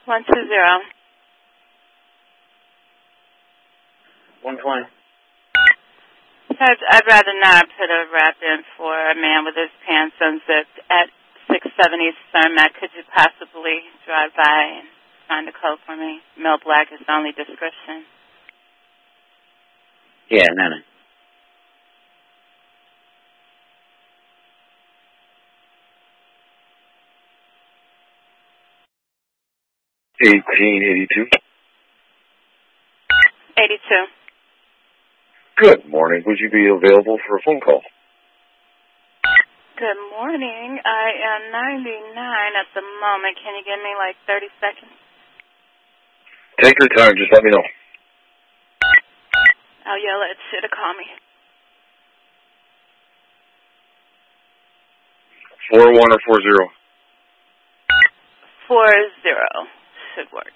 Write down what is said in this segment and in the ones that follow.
120. 120. Sarge, I'd rather not put a wrap in for a man with his pants unzipped at 670 Cermak. Could you possibly drive by and find the code for me? Male black is the only description. Yeah, no. 1882. 82. Good morning. Would you be available for a phone call? Good morning. I am 99 at the moment. Can you give me like 30 seconds? Take your time. Just let me know. I'll yell at you to call me. 41 or 40? 40 should work.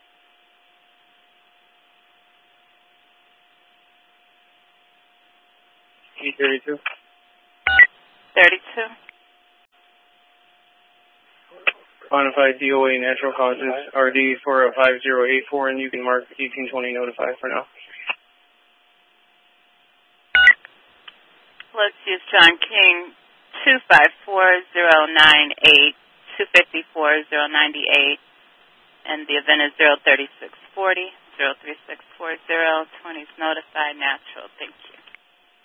E32. 32. Quantified DOA natural causes RD for a 5084, and you can mark 1820 notify for now. Let's use John King 254-098, 254-098, and the event is 03640, 03640, 20 is notified natural. Thank you.